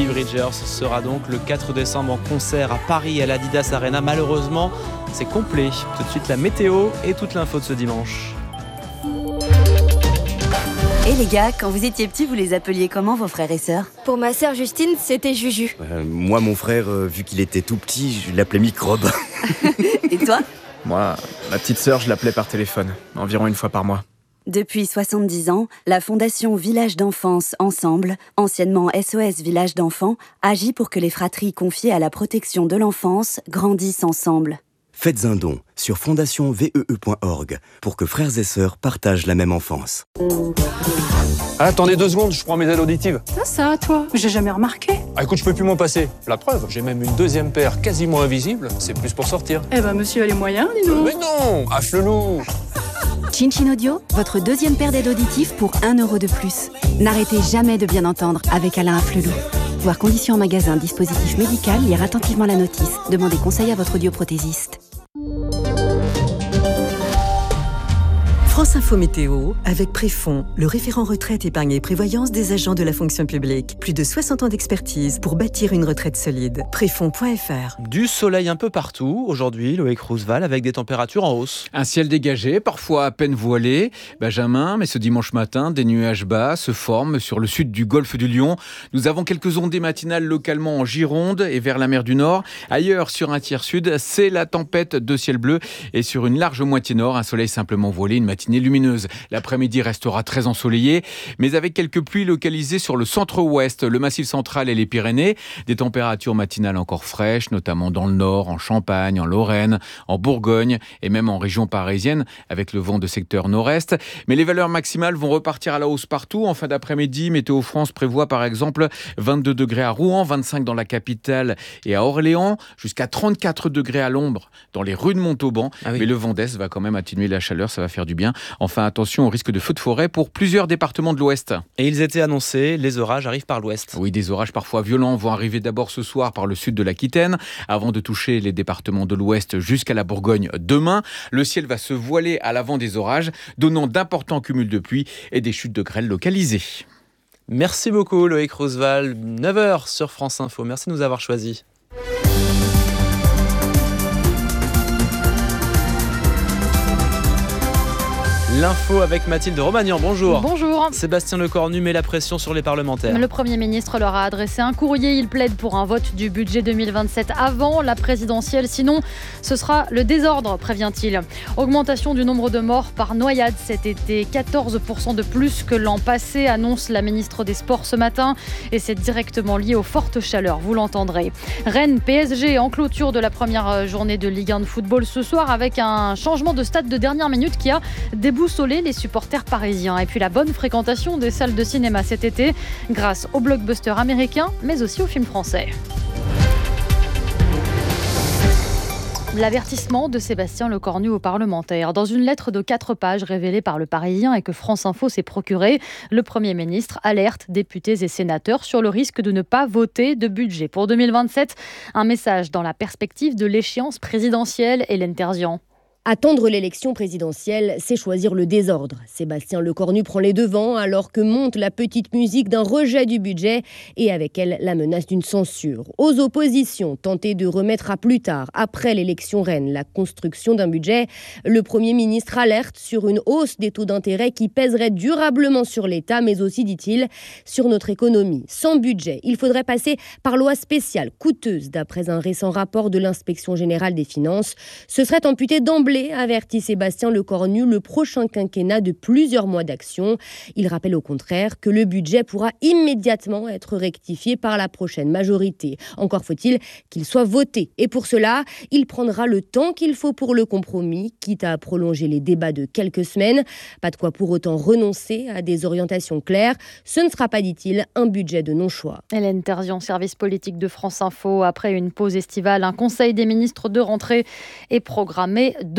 Phoebe Bridgers sera donc le 4 décembre en concert à Paris à l'Adidas Arena. Malheureusement, c'est complet. Tout de suite la météo et toute l'info de ce dimanche. Et les gars, quand vous étiez petits, vous les appeliez comment vos frères et sœurs ? Pour ma sœur Justine, c'était Juju. Moi, mon frère, vu qu'il était tout petit, je l'appelais Microbe. Et toi ? Moi, ma petite sœur, je l'appelais par téléphone, environ une fois par mois. Depuis 70 ans, la Fondation Village d'Enfance Ensemble, anciennement SOS Village d'Enfants, agit pour que les fratries confiées à la protection de l'enfance grandissent ensemble. Faites un don sur fondationvee.org pour que frères et sœurs partagent la même enfance. Attendez 2 secondes, je prends mes aides auditives. Ça, toi, j'ai jamais remarqué. Écoute, je peux plus m'en passer. La preuve, j'ai même une 2e paire quasiment invisible. C'est plus pour sortir. Eh ben, monsieur a les moyens, dis donc. Mais non, affle-loup. Chin Chin Audio, votre 2e paire d'aides auditives pour 1 € de plus. N'arrêtez jamais de bien entendre avec Alain Afflelou. Voir conditions en magasin, dispositif médical, lire attentivement la notice. Demandez conseil à votre audioprothésiste. France Info Météo avec Préfond, le référent retraite, épargne et prévoyance des agents de la fonction publique. Plus de 60 ans d'expertise pour bâtir une retraite solide. Préfond.fr. Du soleil un peu partout aujourd'hui, Loïc Roosevelt, avec des températures en hausse. Un ciel dégagé, parfois à peine voilé. Benjamin, mais ce dimanche matin, des nuages bas se forment sur le sud du golfe du Lion. Nous avons quelques ondées matinales localement en Gironde et vers la mer du Nord. Ailleurs, sur un tiers sud, c'est la tempête de ciel bleu. Et sur une large moitié nord, un soleil simplement voilé, une matinée lumineuse. L'après-midi restera très ensoleillé, mais avec quelques pluies localisées sur le centre-ouest, le Massif central et les Pyrénées. Des températures matinales encore fraîches, notamment dans le Nord, en Champagne, en Lorraine, en Bourgogne et même en région parisienne, avec le vent de secteur nord-est. Mais les valeurs maximales vont repartir à la hausse partout. En fin d'après-midi, Météo France prévoit par exemple 22 degrés à Rouen, 25 dans la capitale et à Orléans, jusqu'à 34 degrés à l'ombre dans les rues de Montauban. Ah oui. Mais le vent d'est va quand même atténuer la chaleur, ça va faire du bien. Enfin, attention au risque de feux de forêt pour plusieurs départements de l'Ouest. Et ils étaient annoncés, les orages arrivent par l'Ouest. Oui, des orages parfois violents vont arriver d'abord ce soir par le sud de l'Aquitaine, avant de toucher les départements de l'Ouest jusqu'à la Bourgogne demain. Le ciel va se voiler à l'avant des orages, donnant d'importants cumuls de pluie et des chutes de grêle localisées. Merci beaucoup Loïc Roosevelt, 9h sur France Info. Merci de nous avoir choisis. L'info avec Mathilde Romagnan, bonjour. Bonjour. Sébastien Lecornu met la pression sur les parlementaires. Le Premier ministre leur a adressé un courrier. Il plaide pour un vote du budget 2027 avant la présidentielle. Sinon, ce sera le désordre, prévient-il. Augmentation du nombre de morts par noyade cet été. 14% de plus que l'an passé, annonce la ministre des Sports ce matin. Et c'est directement lié aux fortes chaleurs, vous l'entendrez. Rennes, PSG en clôture de la première journée de Ligue 1 de football ce soir avec un changement de stade de dernière minute qui a déboussolé les supporters parisiens. Et puis la bonne fréquentation des salles de cinéma cet été grâce aux blockbusters américains mais aussi aux films français. L'avertissement de Sébastien Lecornu aux parlementaires. Dans une lettre de 4 pages révélée par Le Parisien et que France Info s'est procurée, le Premier ministre alerte députés et sénateurs sur le risque de ne pas voter de budget pour 2027. Un message dans la perspective de l'échéance présidentielle. Hélène Terzian. Attendre l'élection présidentielle, c'est choisir le désordre. Sébastien Lecornu prend les devants alors que monte la petite musique d'un rejet du budget et avec elle la menace d'une censure. Aux oppositions, tenter de remettre à plus tard, après l'élection reine, la construction d'un budget, le Premier ministre alerte sur une hausse des taux d'intérêt qui pèserait durablement sur l'État, mais aussi, dit-il, sur notre économie. Sans budget, il faudrait passer par loi spéciale, coûteuse, d'après un récent rapport de l'Inspection générale des finances. Ce serait amputé d'emblée, avertit Sébastien Lecornu, le prochain quinquennat de plusieurs mois d'action. Il rappelle au contraire que le budget pourra immédiatement être rectifié par la prochaine majorité. Encore faut-il qu'il soit voté. Et pour cela, il prendra le temps qu'il faut pour le compromis, quitte à prolonger les débats de quelques semaines. Pas de quoi pour autant renoncer à des orientations claires. Ce ne sera pas, dit-il, un budget de non-choix. Hélène Terzian, service politique de France Info. Après une pause estivale, un conseil des ministres de rentrée est programmé demain.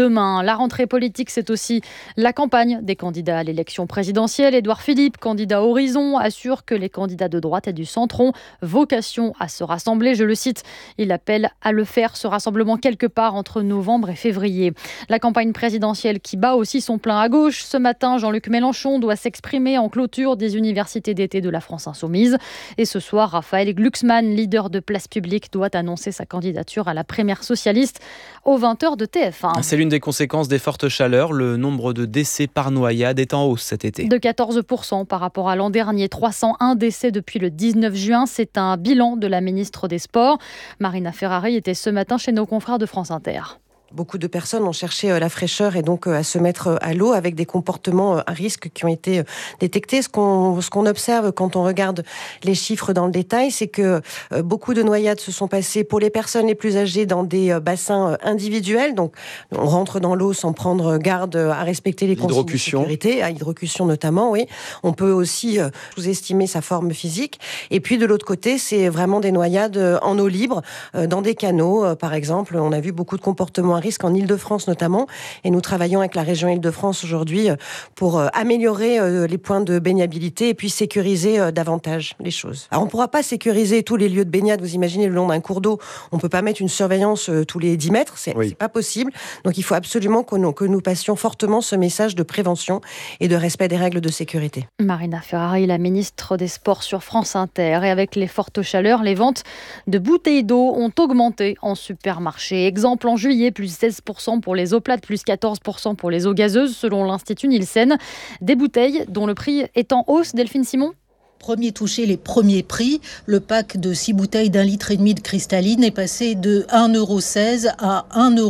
demain. La rentrée politique, c'est aussi la campagne des candidats à l'élection présidentielle. Édouard Philippe, candidat Horizon, assure que les candidats de droite et du centre ont vocation à se rassembler. Je le cite, il appelle à le faire, ce rassemblement quelque part entre novembre et février. La campagne présidentielle qui bat aussi son plein à gauche. Ce matin, Jean-Luc Mélenchon doit s'exprimer en clôture des universités d'été de la France Insoumise. Et ce soir, Raphaël Glucksmann, leader de Place Publique, doit annoncer sa candidature à la primaire socialiste aux 20h de TF1. C'est l'une des conséquences des fortes chaleurs. Le nombre de décès par noyade est en hausse cet été. De 14% par rapport à l'an dernier. 301 décès depuis le 19 juin. C'est un bilan de la ministre des Sports. Marina Ferrari était ce matin chez nos confrères de France Inter. Beaucoup de personnes ont cherché la fraîcheur et donc à se mettre à l'eau avec des comportements à risque qui ont été détectés. Ce qu'on observe quand on regarde les chiffres dans le détail, c'est que beaucoup de noyades se sont passées pour les personnes les plus âgées dans des bassins individuels. Donc on rentre dans l'eau sans prendre garde à respecter les consignes de sécurité, à hydrocution notamment, oui. On peut aussi sous-estimer sa forme physique. Et puis de l'autre côté, c'est vraiment des noyades en eau libre, dans des canaux par exemple. On a vu beaucoup de comportements risque en Île-de-France notamment, et nous travaillons avec la région Île-de-France aujourd'hui pour améliorer les points de baignabilité et puis sécuriser davantage les choses. Alors on ne pourra pas sécuriser tous les lieux de baignade, vous imaginez, le long d'un cours d'eau, on ne peut pas mettre une surveillance tous les 10 mètres, c'est pas possible, donc il faut absolument que nous passions fortement ce message de prévention et de respect des règles de sécurité. Marina Ferrari, la ministre des Sports sur France Inter, et avec les fortes chaleurs, les ventes de bouteilles d'eau ont augmenté en supermarché. Exemple en juillet, plus 16% pour les eaux plates, plus 14% pour les eaux gazeuses, selon l'Institut Nielsen. Des bouteilles dont le prix est en hausse, Delphine Simon ? Premier touché, les premiers prix. Le pack de 6 bouteilles d'1,5 litre de cristalline est passé de 1,16 € à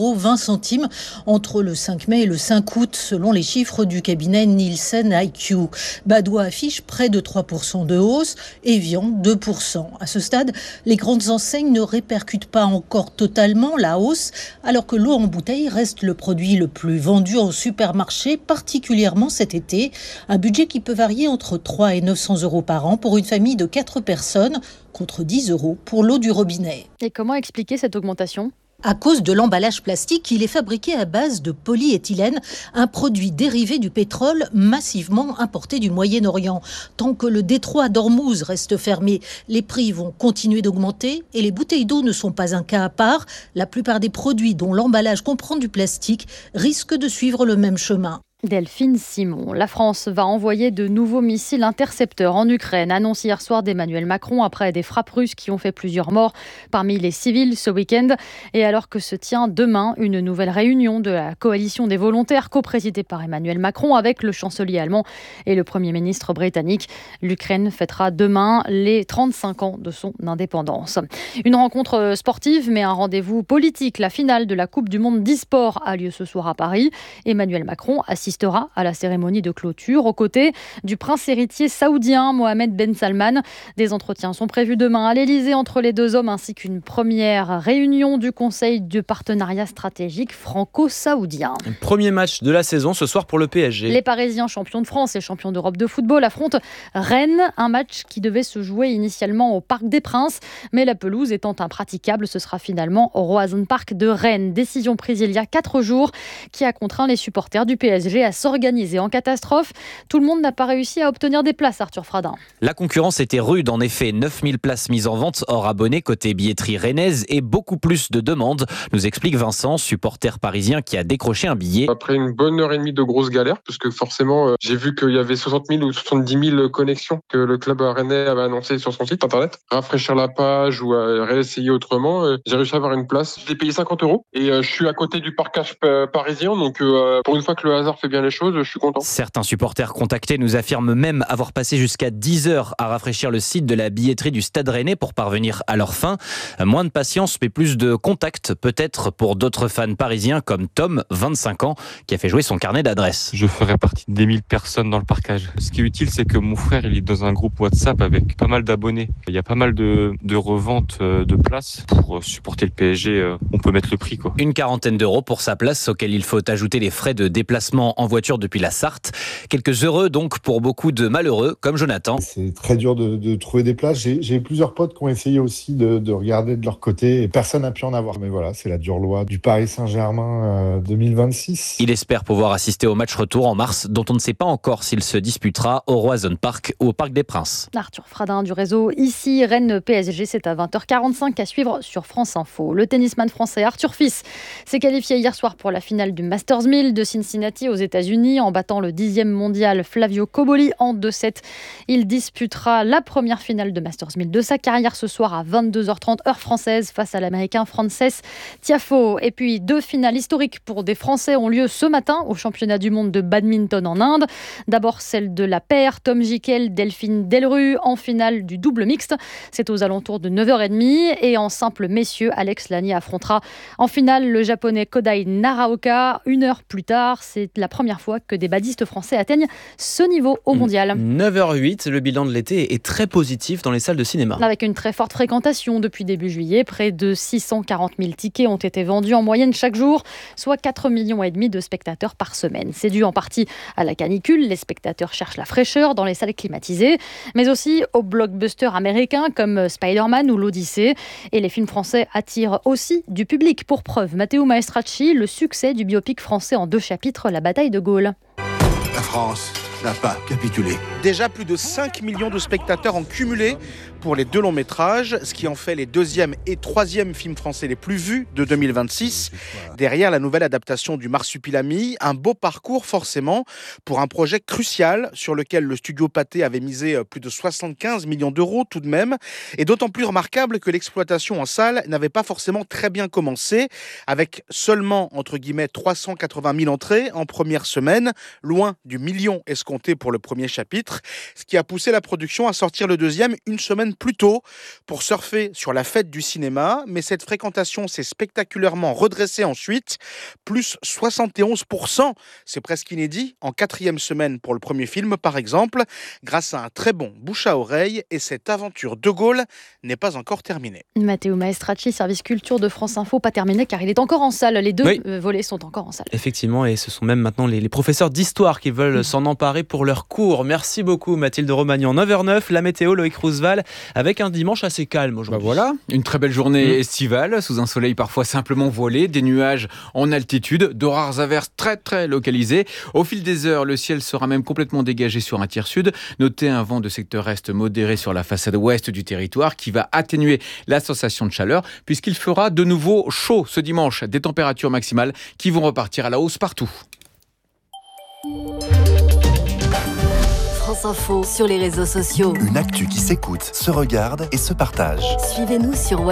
1,20 € entre le 5 mai et le 5 août, selon les chiffres du cabinet Nielsen IQ. Badois affiche près de 3% de hausse, Evian 2%. À ce stade, les grandes enseignes ne répercutent pas encore totalement la hausse, alors que l'eau en bouteille reste le produit le plus vendu en supermarché, particulièrement cet été. Un budget qui peut varier entre 3 et 900 € par an pour une famille de 4 personnes, contre 10 € pour l'eau du robinet. Et comment expliquer cette augmentation ? À cause de l'emballage plastique, il est fabriqué à base de polyéthylène, un produit dérivé du pétrole massivement importé du Moyen-Orient. Tant que le détroit d'Ormuz reste fermé, les prix vont continuer d'augmenter et les bouteilles d'eau ne sont pas un cas à part. La plupart des produits dont l'emballage comprend du plastique risquent de suivre le même chemin. Delphine Simon. La France va envoyer de nouveaux missiles intercepteurs en Ukraine, annonce hier soir d'Emmanuel Macron après des frappes russes qui ont fait plusieurs morts parmi les civils ce week-end. Et alors que se tient demain une nouvelle réunion de la coalition des volontaires co-présidée par Emmanuel Macron avec le chancelier allemand et le Premier ministre britannique, l'Ukraine fêtera demain les 35 ans de son indépendance. Une rencontre sportive mais un rendez-vous politique. La finale de la Coupe du Monde d'e-sport a lieu ce soir à Paris. Emmanuel Macron assistera à la cérémonie de clôture aux côtés du prince héritier saoudien Mohamed Ben Salman. Des entretiens sont prévus demain à l'Elysée entre les deux hommes ainsi qu'une première réunion du Conseil de partenariat stratégique franco-saoudien. Premier match de la saison ce soir pour le PSG. Les Parisiens champions de France et champions d'Europe de football affrontent Rennes, un match qui devait se jouer initialement au Parc des Princes, mais la pelouse étant impraticable, ce sera finalement au Roazhon Park de Rennes. Décision prise il y a 4 jours qui a contraint les supporters du PSG à s'organiser en catastrophe. Tout le monde n'a pas réussi à obtenir des places, Arthur Fradin. La concurrence était rude, en effet. 9000 places mises en vente hors abonnés côté billetterie rennaise et beaucoup plus de demandes, nous explique Vincent, supporter parisien qui a décroché un billet. Après une bonne heure et demie de grosse galère, parce que forcément, j'ai vu qu'il y avait 60 000 ou 70 000 connexions que le club rennais avait annoncé sur son site internet. Rafraîchir la page ou réessayer autrement, j'ai réussi à avoir une place. Je l'ai payé 50 € et je suis à côté du parcage parisien, donc pour une fois que le hasard fait bien les choses, je suis content. Certains supporters contactés nous affirment même avoir passé jusqu'à 10 heures à rafraîchir le site de la billetterie du Stade Rennais pour parvenir à leur fin. Moins de patience, mais plus de contact, peut-être pour d'autres fans parisiens comme Tom, 25 ans, qui a fait jouer son carnet d'adresses. Je ferai partie des 1000 personnes dans le parcage. Ce qui est utile, c'est que mon frère, il est dans un groupe WhatsApp avec pas mal d'abonnés. Il y a pas mal de reventes de places. Pour supporter le PSG, on peut mettre le prix, quoi. Une 40aine € pour sa place, auquel il faut ajouter les frais de déplacement en voiture depuis la Sarthe. Quelques heureux donc pour beaucoup de malheureux comme Jonathan. C'est très dur de trouver des places. J'ai plusieurs potes qui ont essayé aussi de regarder de leur côté et personne n'a pu en avoir. Mais voilà, c'est la dure loi du Paris Saint-Germain 2026. Il espère pouvoir assister au match retour en mars dont on ne sait pas encore s'il se disputera au Roazhon Park ou au Parc des Princes. Arthur Fradin du réseau Ici, Rennes PSG, c'est à 20h45 à suivre sur France Info. Le tennisman français Arthur Fils s'est qualifié hier soir pour la finale du Masters 1000 de Cincinnati aux États-Unis en battant le 10e mondial Flavio Cobolli en 2-7. Il disputera la première finale de Masters 1000 de sa carrière ce soir à 22h30 heure française face à l'américain Frances Tiafoe. Et puis 2 finales historiques pour des Français ont lieu ce matin au championnat du monde de badminton en Inde. D'abord celle de la paire Tom Jikel, Delphine Delru en finale du double mixte. C'est aux alentours de 9h30 et en simple messieurs, Alex Lanier affrontera en finale le japonais Kodai Naraoka. 1 heure plus tard, c'est la première fois que des badistes français atteignent ce niveau au mondial. 9h08, le bilan de l'été est très positif dans les salles de cinéma. Avec une très forte fréquentation depuis début juillet, près de 640 000 tickets ont été vendus en moyenne chaque jour, soit 4,5 millions de spectateurs par semaine. C'est dû en partie à la canicule, les spectateurs cherchent la fraîcheur dans les salles climatisées, mais aussi aux blockbusters américains comme Spider-Man ou l'Odyssée. Et les films français attirent aussi du public. Pour preuve, Matteo Maestracci, le succès du biopic français en 2 chapitres, La bataille de Gaulle. La France n'a pas capitulé. Déjà plus de 5 millions de spectateurs en cumulé pour les 2 longs métrages, ce qui en fait les 2e et 3e films français les plus vus de 2026. Derrière la nouvelle adaptation du Marsupilami, un beau parcours forcément pour un projet crucial sur lequel le studio Pathé avait misé plus de 75 millions d'euros tout de même, et d'autant plus remarquable que l'exploitation en salle n'avait pas forcément très bien commencé, avec seulement entre guillemets 380 000 entrées en première semaine, loin du million escompté pour le premier chapitre, ce qui a poussé la production à sortir le 2e une semaine plus tôt pour surfer sur la fête du cinéma. Mais cette fréquentation s'est spectaculairement redressée ensuite, plus 71%, c'est presque inédit, en 4e semaine pour le premier film par exemple, grâce à un très bon bouche à oreille, et cette aventure de Gaulle n'est pas encore terminée. Matteo Maestracci, service culture de France Info, pas terminé car il est encore en salle, les 2 volets sont encore en salle. Effectivement, et ce sont même maintenant les professeurs d'histoire qui veulent s'en emparer pour leur cours. Merci beaucoup Mathilde Romagnan. 9h09, la météo, Loïc Roosevelt, avec un dimanche assez calme aujourd'hui. Voilà, une très belle journée estivale, sous un soleil parfois simplement voilé, des nuages en altitude, de rares averses très très localisées. Au fil des heures, le ciel sera même complètement dégagé sur un tiers sud. Notez un vent de secteur est modéré sur la façade ouest du territoire qui va atténuer la sensation de chaleur puisqu'il fera de nouveau chaud ce dimanche. Des températures maximales qui vont repartir à la hausse partout. France Info sur les réseaux sociaux. Une actu qui s'écoute, se regarde et se partage. Suivez-nous sur